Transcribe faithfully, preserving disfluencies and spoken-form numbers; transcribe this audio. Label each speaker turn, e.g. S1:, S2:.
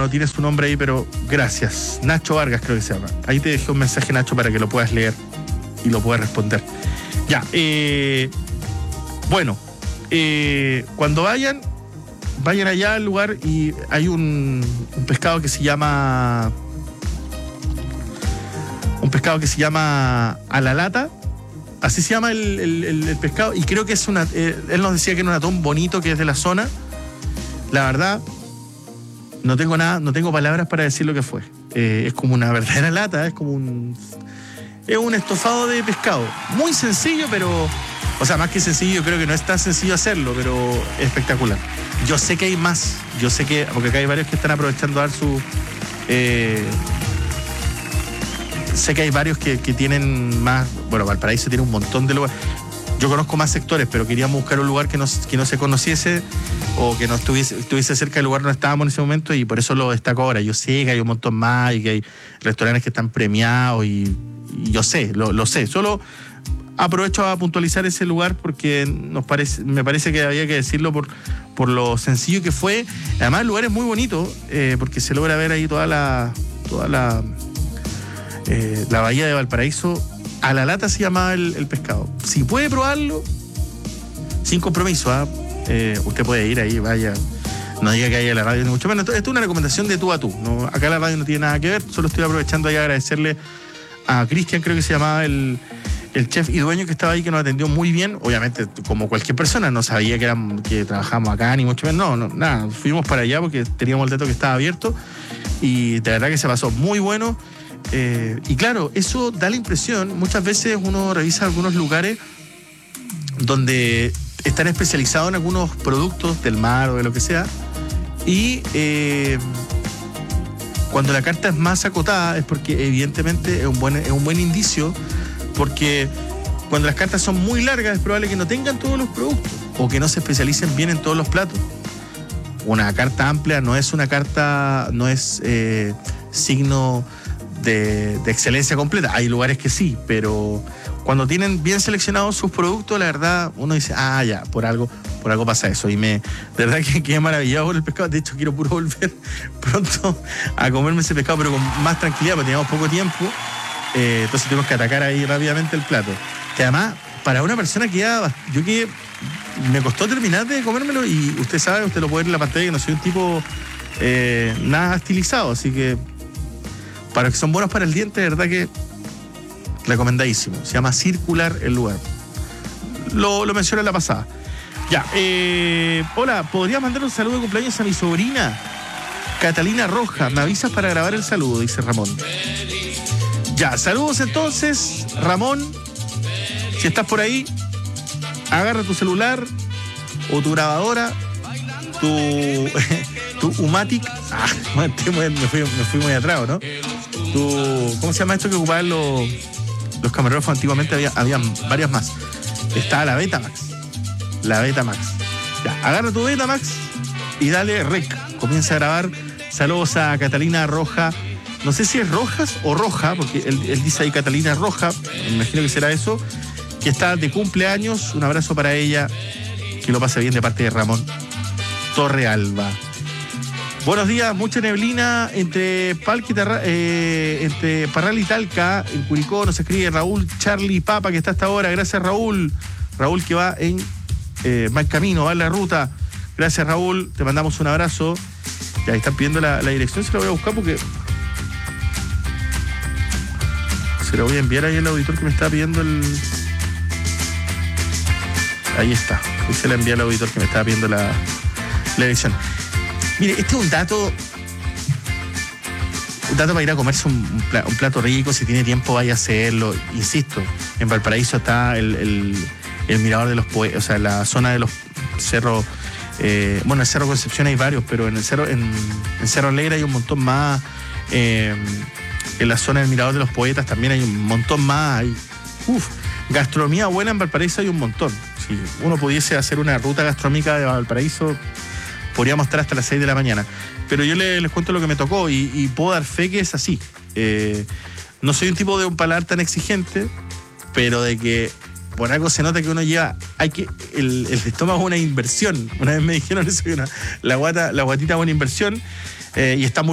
S1: no tiene su nombre ahí, pero gracias. Nacho Vargas creo que se llama. Ahí te dejé un mensaje, Nacho, para que lo puedas leer y lo puedas responder. Ya, eh, bueno, eh, cuando vayan, vayan allá al lugar y hay un, un pescado que se llama... Un pescado que se llama a la lata. Así se llama el, el, el, el pescado. Y creo que es una... Eh, él nos decía que era un atún bonito, que es de la zona. La verdad, no tengo nada, no tengo palabras para decir lo que fue. Eh, es como una verdadera lata, es como un... Es un estofado de pescado. Muy sencillo, pero... O sea, más que sencillo, creo que no es tan sencillo hacerlo, pero espectacular. Yo sé que hay más. Yo sé que... Porque acá hay varios que están aprovechando a dar su... Eh, sé que hay varios que, que tienen más... Bueno, Valparaíso tiene un montón de lugares. Yo conozco más sectores, pero queríamos buscar un lugar que no, que no se conociese o que no estuviese, estuviese cerca del lugar donde estábamos en ese momento, y por eso lo destaco ahora. Yo sé que hay un montón más y que hay restaurantes que están premiados y, y yo sé, lo, lo sé. Solo aprovecho a puntualizar ese lugar porque nos parece, me parece que había que decirlo por, por lo sencillo que fue. Además, el lugar es muy bonito eh, porque se logra ver ahí toda la... Toda la Eh, la bahía de Valparaíso. A la lata se llamaba el, el pescado. Si puede probarlo, sin compromiso, ¿eh? Eh, usted puede ir ahí, vaya. No diga que haya la radio ni mucho menos. Esto es una recomendación de tú a tú, ¿no? Acá la radio no tiene nada que ver. Solo estoy aprovechando ahí a agradecerle a Cristian, creo que se llamaba el, el chef y dueño que estaba ahí, que nos atendió muy bien. Obviamente, como cualquier persona, no sabía que, eran, que trabajamos acá ni mucho menos. No, no, nada. Fuimos para allá porque teníamos el dato que estaba abierto y de verdad que se pasó muy bueno. Eh, y claro, eso da la impresión, muchas veces uno revisa algunos lugares donde están especializados en algunos productos del mar o de lo que sea, y eh, cuando la carta es más acotada es porque evidentemente es un buen, es un buen indicio, porque cuando las cartas son muy largas es probable que no tengan todos los productos o que no se especialicen bien en todos los platos. Una carta amplia no es una carta, no es eh, signo De, de excelencia completa. Hay lugares que sí, pero cuando tienen bien seleccionados sus productos, la verdad, uno dice, ah, ya, por algo, por algo pasa eso. Y me, de verdad que quedé maravillado por el pescado. De hecho, quiero puro volver pronto a comerme ese pescado, pero con más tranquilidad, porque teníamos poco tiempo. Eh, entonces tuvimos que atacar ahí rápidamente el plato. Que además, para una persona que ya, yo que me costó terminar de comérmelo, y usted sabe, usted lo puede ver en la pantalla, que no soy un tipo eh, nada estilizado, así que para los que son buenos para el diente, de verdad que recomendadísimo. Se llama Circular el lugar. Lo, lo mencioné en la pasada. Ya, eh, hola, ¿podría mandar un saludo de cumpleaños a mi sobrina Catalina Roja? Me avisas para grabar el saludo, dice Ramón. Ya, saludos entonces, Ramón. Si estás por ahí, agarra tu celular o tu grabadora, tu, tu Umatic. Ah, me fui, me fui muy atrás, ¿no? Tu, ¿cómo se llama esto que ocupaban los, los camarógrafos antiguamente? Había, había varias más. Estaba la Betamax. La Betamax. Ya, agarra tu Betamax y dale rec. Comienza a grabar. Saludos a Catalina Roja. No sé si es Rojas o Roja, porque él, él dice ahí Catalina Roja. Me imagino que será eso. Que está de cumpleaños. Un abrazo para ella. Que lo pase bien de parte de Ramón Torrealba. Buenos días, mucha neblina entre, Palque, eh, entre Parral y Talca, en Curicó. Nos escribe Raúl Charlie Papa, que está hasta ahora. Gracias, Raúl. Raúl que va en eh, mal camino, va en la ruta. Gracias, Raúl. Te mandamos un abrazo. Ya están pidiendo la, la dirección, se la voy a buscar porque se la voy a enviar ahí al auditor que me está pidiendo el... Ahí está. Ahí se la envía al auditor que me estaba pidiendo la, la dirección. Mire, este es un dato, un dato para ir a comerse un, un, plato, un plato rico. Si tiene tiempo, vaya a hacerlo. Insisto, en Valparaíso está el, el, el Mirador de los Poetas, o sea, la zona de los cerros. Eh, bueno, en el Cerro Concepción hay varios, pero en el Cerro, en, en Cerro Alegre hay un montón más. Eh, en la zona del Mirador de los Poetas también hay un montón más. Hay, uf, gastronomía buena en Valparaíso hay un montón. Si uno pudiese hacer una ruta gastronómica de Valparaíso, podríamos estar hasta las seis de la mañana. Pero yo les, les cuento lo que me tocó y, y puedo dar fe que es así. Eh, no soy un tipo de un paladar tan exigente, pero de que por algo se nota que uno lleva... hay que el, el estómago es una inversión. Una vez me dijeron eso, que una, la, guata, la guatita es una inversión eh, y está muy